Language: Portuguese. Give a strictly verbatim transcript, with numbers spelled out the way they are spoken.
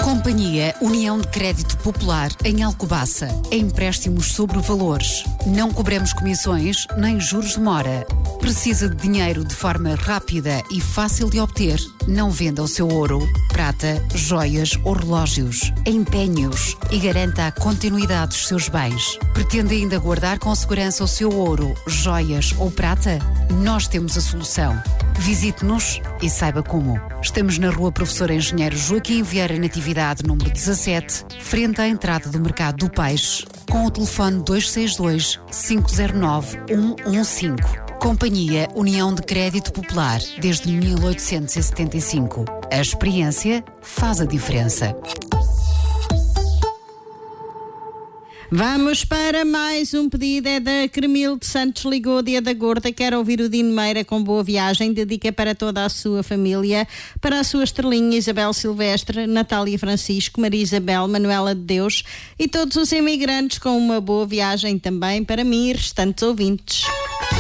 Companhia União de Crédito Popular em Alcobaça. Empréstimos sobre valores. Não cobramos comissões nem juros de mora. Precisa de dinheiro de forma rápida e fácil de obter? Não venda o seu ouro, prata, joias ou relógios. Empenhe-os e garanta a continuidade dos seus bens. Pretende ainda guardar com segurança o seu ouro, joias ou prata? Nós temos a solução. Visite-nos e saiba como. Estamos na Rua Professor Engenheiro Joaquim Vieira Natividade, número dezassete, frente à entrada do Mercado do Peixe, com o telefone dois seis dois, cinco zero nove, um um cinco. Companhia União de Crédito Popular, desde mil oitocentos e setenta e cinco. A experiência faz a diferença. Vamos para mais um pedido, é da Cremil de Santos, ligou dia da Gorda, quer ouvir o Dino Meira com Boa Viagem, dedica para toda a sua família, para a sua estrelinha Isabel Silvestre, Natália Francisco, Maria Isabel, Manuela de Deus e todos os imigrantes com uma boa viagem também para mim e restantes ouvintes.